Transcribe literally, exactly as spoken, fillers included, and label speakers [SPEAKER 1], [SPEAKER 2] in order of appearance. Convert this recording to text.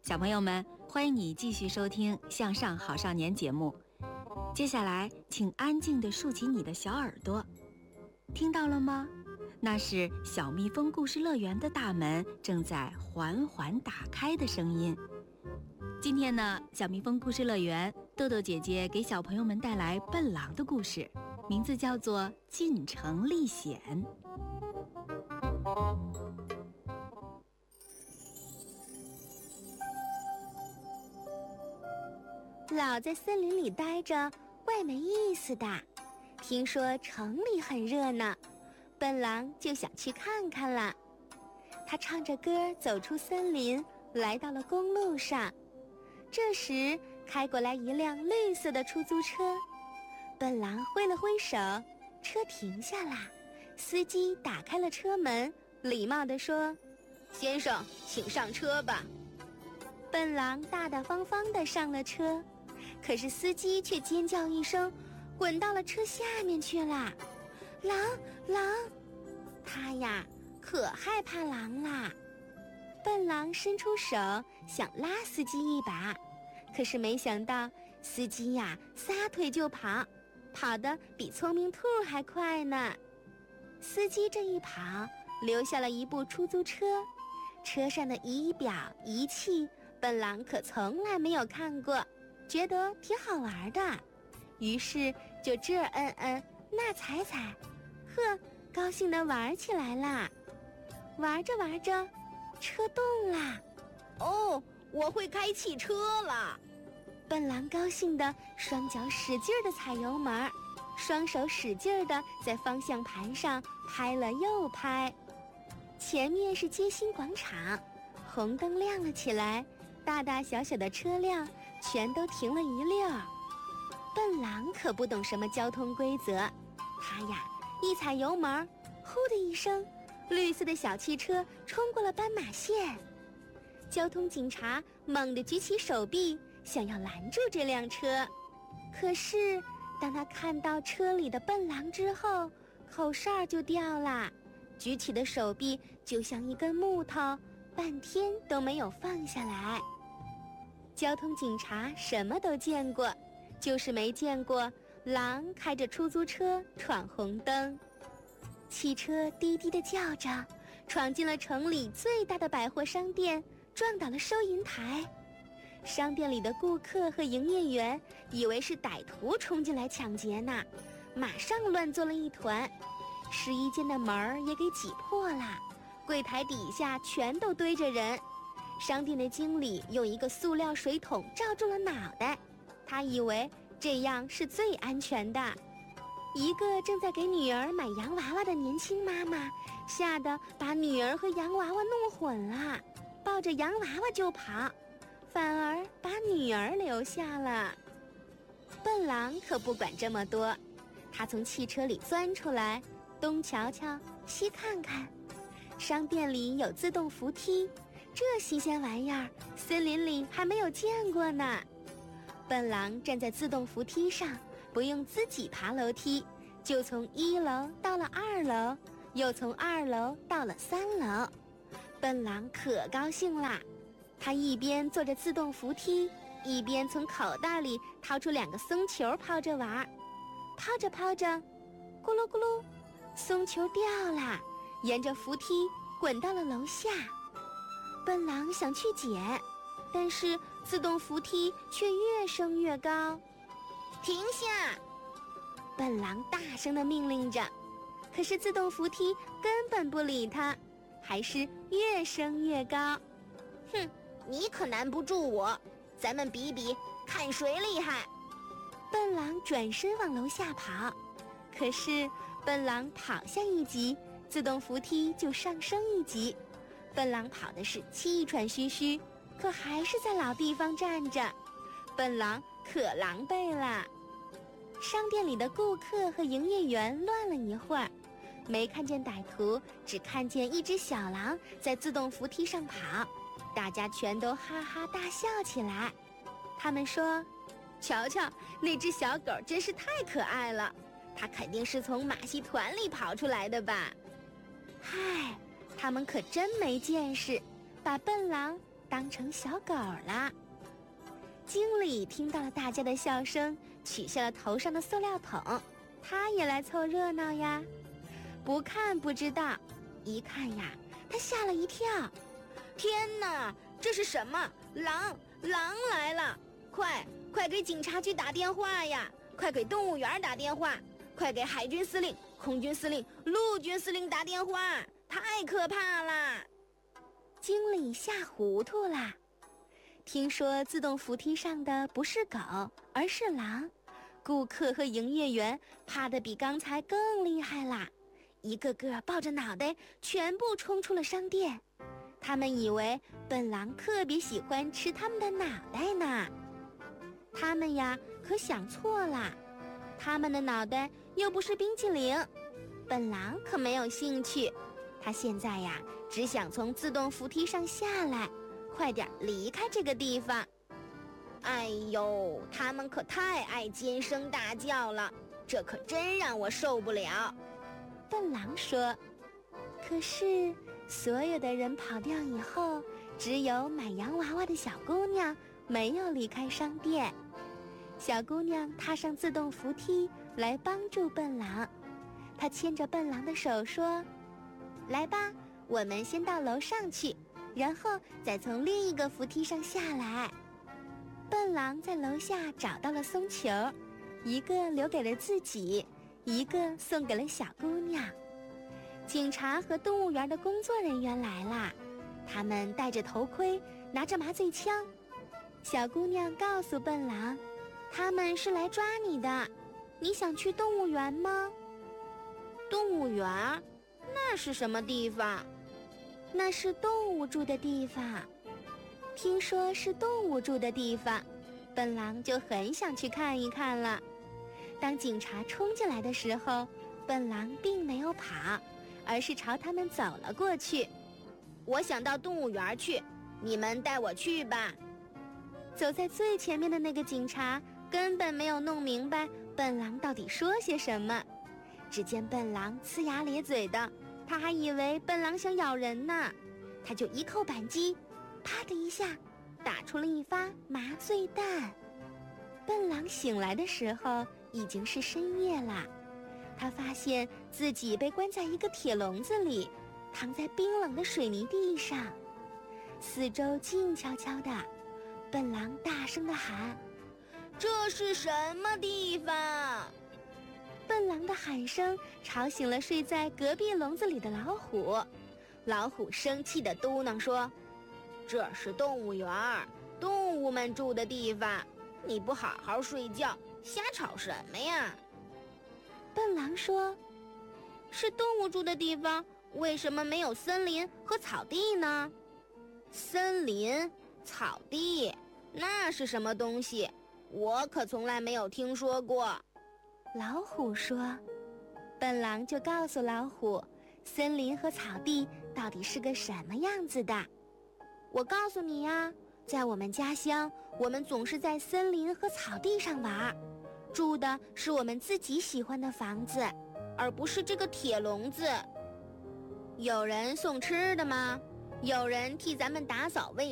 [SPEAKER 1] 小朋友们，欢迎你继续收听《向上好少年》节目。接下来，请安静地竖起你的小耳朵，听到了吗？那是小蜜蜂故事乐园的大门正在缓缓打开的声音。今天呢，小蜜蜂故事乐园，豆豆姐姐给小朋友们带来笨狼的故事，名字叫做《进城历险》。
[SPEAKER 2] 老在森林里待着，怪没意思的。听说城里很热闹，笨狼就想去看看了。他唱着歌走出森林，来到了公路上。这时开过来一辆绿色的出租车，笨狼挥了挥手，车停下啦。司机打开了车门，礼貌地说：“先生，请上车吧。”笨狼大大方方地上了车，可是司机却尖叫一声，滚到了车下面去了。狼狼，他呀可害怕狼啦。笨狼伸出手想拉司机一把，可是没想到司机呀撒腿就跑，跑得比聪明兔还快呢。司机这一跑，留下了一部出租车，车上的仪表仪器笨狼可从来没有看过，觉得挺好玩的，于是就这摁摁那踩踩，呵，高兴地玩起来啦。玩着玩着，车动啦！
[SPEAKER 3] 哦，我会开汽车了！
[SPEAKER 2] 笨狼高兴地双脚使劲地踩油门，双手使劲地在方向盘上拍了又拍。前面是街心广场，红灯亮了起来，大大小小的车辆全都停了一溜。笨狼可不懂什么交通规则，他呀一踩油门，呼的一声，绿色的小汽车冲过了斑马线。交通警察猛地举起手臂，想要拦住这辆车，可是当他看到车里的笨狼之后，口哨就掉了，举起的手臂就像一根木头，半天都没有放下来。交通警察什么都见过，就是没见过狼开着出租车闯红灯。汽车滴滴地叫着，闯进了城里最大的百货商店，撞倒了收银台。商店里的顾客和营业员以为是歹徒冲进来抢劫呢，马上乱作了一团，试衣间的门儿也给挤破了，柜台底下全都堆着人。商店的经理用一个塑料水桶罩住了脑袋，他以为这样是最安全的。一个正在给女儿买洋娃娃的年轻妈妈吓得把女儿和洋娃娃弄混了，抱着洋娃娃就跑，反而把女儿留下了。笨狼可不管这么多，他从汽车里钻出来，东瞧瞧西看看，商店里有自动扶梯，这新鲜玩意儿森林里还没有见过呢。笨狼站在自动扶梯上，不用自己爬楼梯，就从一楼到了二楼，又从二楼到了三楼。笨狼可高兴啦，他一边坐着自动扶梯，一边从口袋里掏出两个松球抛着玩，抛着抛着，咕噜咕噜，松球掉了，沿着扶梯滚到了楼下。笨狼想去捡，但是自动扶梯却越升越高。
[SPEAKER 3] 停下！
[SPEAKER 2] 笨狼大声地命令着，可是自动扶梯根本不理他，还是越升越高。
[SPEAKER 3] 哼，你可难不住我，咱们比比看谁厉害。
[SPEAKER 2] 笨狼转身往楼下跑，可是笨狼跑下一级，自动扶梯就上升一级。笨狼跑的是气喘吁吁，可还是在老地方站着。笨狼可狼狈了。商店里的顾客和营业员乱了一会儿，没看见歹徒，只看见一只小狼在自动扶梯上跑，大家全都哈哈大笑起来。他们说：“
[SPEAKER 3] 瞧瞧，那只小狗真是太可爱了，它肯定是从马戏团里跑出来的吧？”
[SPEAKER 2] 嗨，他们可真没见识，把笨狼当成小狗了。经理听到了大家的笑声，取下了头上的塑料桶，他也来凑热闹呀。不看不知道，一看呀，他吓了一跳。
[SPEAKER 3] 天哪，这是什么？狼！狼来了！快快给警察局打电话呀！快给动物园打电话！快给海军司令、空军司令、陆军司令打电话！太可怕啦！
[SPEAKER 2] 经理吓糊涂啦。听说自动扶梯上的不是狗，而是狼，顾客和营业员怕得比刚才更厉害啦，一个个抱着脑袋全部冲出了商店。他们以为笨狼特别喜欢吃他们的脑袋呢。他们呀，可想错了，他们的脑袋又不是冰淇淋。笨狼可没有兴趣，他现在呀，只想从自动扶梯上下来，快点离开这个地方。
[SPEAKER 3] 哎呦，他们可太爱尖声大叫了，这可真让我受不了。
[SPEAKER 2] 笨狼说。可是所有的人跑掉以后，只有买洋娃娃的小姑娘没有离开商店。小姑娘踏上自动扶梯来帮助笨狼，她牵着笨狼的手说：来吧，我们先到楼上去，然后再从另一个扶梯上下来。笨狼在楼下找到了松球，一个留给了自己，一个送给了小姑娘。警察和动物园的工作人员来啦，他们戴着头盔，拿着麻醉枪。小姑娘告诉笨狼，他们是来抓你的，你想去动物园吗？
[SPEAKER 3] 动物园？那是什么地方？
[SPEAKER 2] 那是动物住的地方。听说是动物住的地方，笨狼就很想去看一看了。当警察冲进来的时候，笨狼并没有跑，而是朝他们走了过去。
[SPEAKER 3] 我想到动物园去，你们带我去吧。
[SPEAKER 2] 走在最前面的那个警察根本没有弄明白笨狼到底说些什么。只见笨狼呲牙咧嘴的，他还以为笨狼想咬人呢，他就一扣扳机，啪的一下打出了一发麻醉弹。笨狼醒来的时候已经是深夜了，他发现自己被关在一个铁笼子里，躺在冰冷的水泥地上，四周静悄悄的。笨狼大声地喊：
[SPEAKER 3] 这是什么地方？
[SPEAKER 2] 笨狼的喊声吵醒了睡在隔壁笼子里的老虎。
[SPEAKER 3] 老虎生气地嘟囔说：这是动物园，动物们住的地方，你不好好睡觉，瞎吵什么呀？
[SPEAKER 2] 笨狼说：是动物住的地方，为什么没有森林和草地呢？
[SPEAKER 3] 森林、草地，那是什么东西？我可从来没有听说过。
[SPEAKER 2] 老虎说。笨狼就告诉老虎，森林和草地到底是个什么样子的。我告诉你呀，在我们家乡，我们总是在森林和草地上玩，住的是我们自己喜欢的房子，而不是这个铁笼子。
[SPEAKER 3] 有人送吃的吗？有人替咱们打扫卫